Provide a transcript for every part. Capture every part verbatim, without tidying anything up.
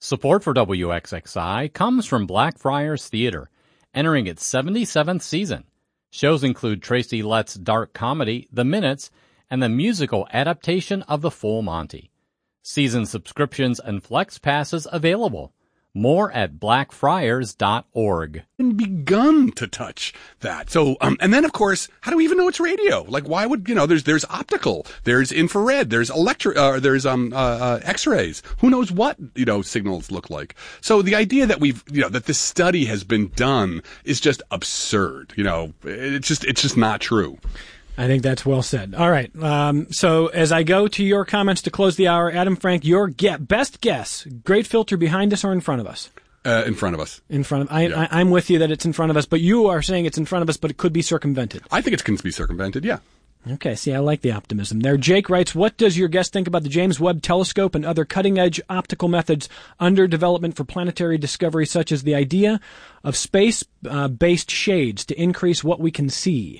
Support for W X X I comes from Blackfriars Theater, entering its seventy-seventh season. Shows include Tracy Letts' dark comedy, The Minutes, and the musical adaptation of The Full Monty. Season subscriptions and flex passes available. More at blackfriars dot org. And begun to touch that. So, um, and then of course, how do we even know it's radio? Like, why would, you know, there's, there's optical, there's infrared, there's electro, uh, there's, um, uh, uh, x-rays. Who knows what, you know, signals look like. So the idea that we've, you know, that this study has been done is just absurd. You know, it's just, it's just not true. I think that's well said. All right. Um, so as I go to your comments to close the hour, Adam Frank, your get, best guess, great filter behind us or in front of us? Uh, in front of us. In front of, I, yeah. I, I'm with you that it's in front of us, but you are saying it's in front of us, but it could be circumvented. I think it can be circumvented, yeah. Okay, see, I like the optimism there. Jake writes, what does your guest think about the James Webb Telescope and other cutting-edge optical methods under development for planetary discovery, such as the idea of space-based uh, shades to increase what we can see?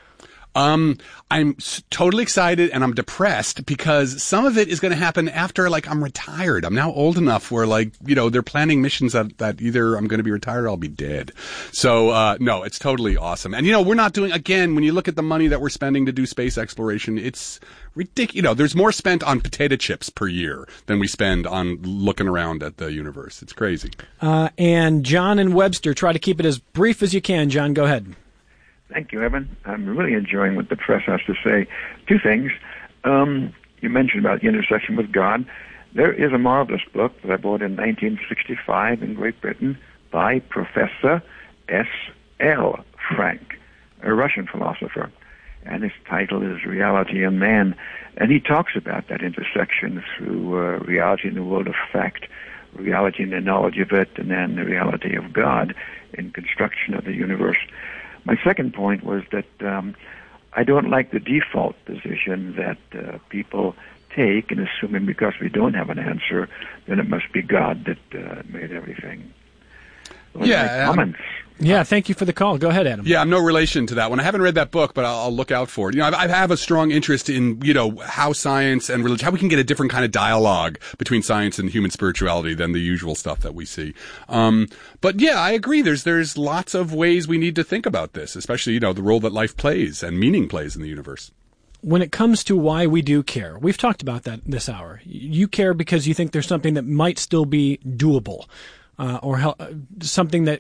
Um, I'm s- totally excited and I'm depressed because some of it is going to happen after, like, I'm retired. I'm now old enough where, like, you know, they're planning missions that, that either I'm going to be retired or I'll be dead. So, uh, no, it's totally awesome. And, you know, we're not doing, again, when you look at the money that we're spending to do space exploration, it's ridiculous. You know, there's more spent on potato chips per year than we spend on looking around at the universe. It's crazy. Uh, and John and Webster, try to keep it as brief as you can. John, go ahead. Thank you, Evan. I'm really enjoying what the press has to say. Two things. Um, you mentioned about the intersection with God. There is a marvelous book that I bought in nineteen sixty-five in Great Britain by Professor S L Frank, a Russian philosopher. And his title is Reality and Man. And he talks about that intersection through uh, reality in the world of fact, reality in the knowledge of it, and then the reality of God in construction of the universe. My second point was that um, I don't like the default position that uh, people take in assuming because we don't have an answer, then it must be God that uh, made everything. Those yeah. Comments. Yeah, thank you for the call. Go ahead, Adam. Yeah, I'm no relation to that one. I haven't read that book, but I'll, I'll look out for it. You know, I have a strong interest in, you know, how science and religion, how we can get a different kind of dialogue between science and human spirituality than the usual stuff that we see. Um, but yeah, I agree. There's, there's lots of ways we need to think about this, especially, you know, the role that life plays and meaning plays in the universe. When it comes to why we do care, we've talked about that this hour. You care because you think there's something that might still be doable, uh, or hel- something that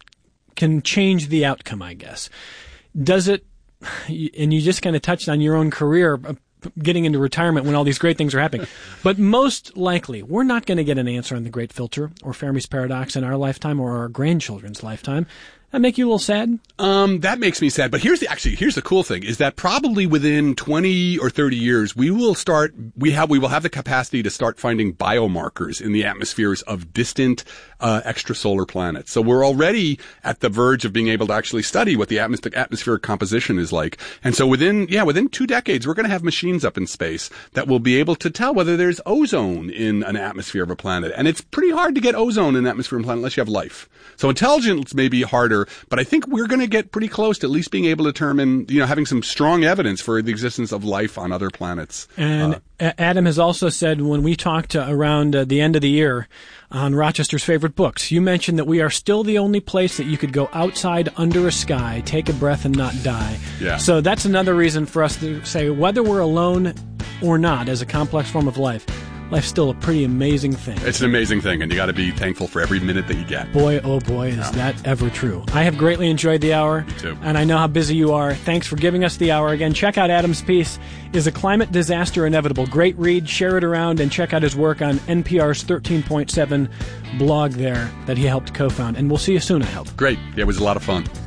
can change the outcome, I guess. Does it, and you just kind of touched on your own career, getting into retirement when all these great things are happening, but most likely we're not going to get an answer on the Great Filter or Fermi's Paradox in our lifetime or our grandchildren's lifetime. That make you a little sad? Um, that makes me sad. But here's the, actually, here's the cool thing is that probably within twenty or thirty years, we will start, we have, we will have the capacity to start finding biomarkers in the atmospheres of distant, uh, extrasolar planets. So we're already at the verge of being able to actually study what the atmos- atmospheric composition is like. And so within, yeah, within two decades, we're going to have machines up in space that will be able to tell whether there's ozone in an atmosphere of a planet. And it's pretty hard to get ozone in an atmosphere of a planet unless you have life. So intelligence may be harder, but I think we're going to get pretty close to at least being able to determine, you know, having some strong evidence for the existence of life on other planets. And uh, Adam has also said when we talked uh, around uh, the end of the year on Rochester's favorite books, you mentioned that we are still the only place that you could go outside under a sky, take a breath and not die. Yeah. So that's another reason for us to say whether we're alone or not as a complex form of life, life's still a pretty amazing thing. It's an amazing thing, and you got to be thankful for every minute that you get. Boy, oh boy, is yeah. that ever true. I have greatly enjoyed the hour. Me too. And I know how busy you are. Thanks for giving us the hour again. Check out Adam's piece, Is a Climate Disaster Inevitable? Great read, share it around, and check out his work on N P R's thirteen point seven blog there that he helped co-found. And we'll see you soon, I hope. Great. Yeah, it was a lot of fun.